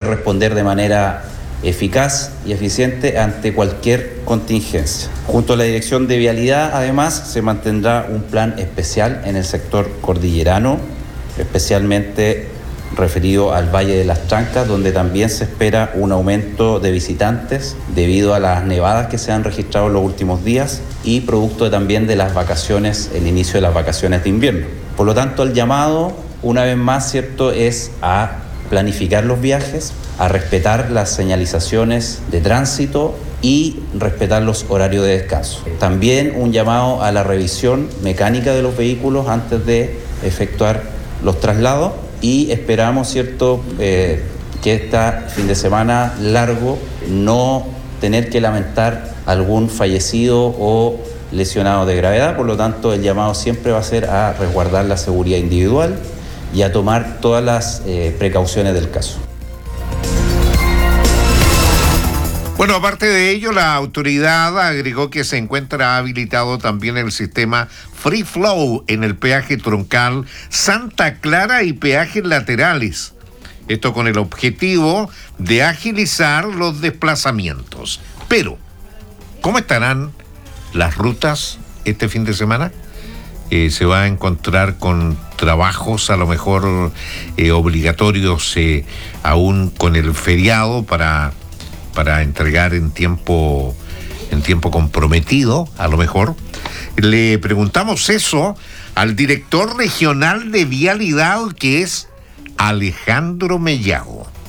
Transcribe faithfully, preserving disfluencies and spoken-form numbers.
responder de manera eficaz y eficiente ante cualquier contingencia. Junto a la Dirección de Vialidad, además, se mantendrá un plan especial en el sector cordillerano, especialmente referido al Valle de las Trancas, donde también se espera un aumento de visitantes debido a las nevadas que se han registrado en los últimos días y producto también de las vacaciones, el inicio de las vacaciones de invierno. Por lo tanto, el llamado, una vez más, ¿cierto?, es a planificar los viajes, a respetar las señalizaciones de tránsito y respetar los horarios de descanso. También un llamado a la revisión mecánica de los vehículos antes de efectuar los traslados y esperamos, ¿cierto?, eh, que este fin de semana largo no tener que lamentar algún fallecido o lesionado de gravedad. Por lo tanto, el llamado siempre va a ser a resguardar la seguridad individual y a tomar todas las eh, precauciones del caso. Bueno, aparte de ello, la autoridad agregó que se encuentra habilitado también el sistema Free Flow en el peaje troncal Santa Clara y peajes laterales. Esto con el objetivo de agilizar los desplazamientos. Pero, ¿cómo estarán las rutas este fin de semana? Eh, se va a encontrar con trabajos a lo mejor eh, obligatorios eh, aún con el feriado para, para entregar en tiempo, en tiempo comprometido, a lo mejor. Le preguntamos eso al director regional de Vialidad, que es Alejandro Mellado.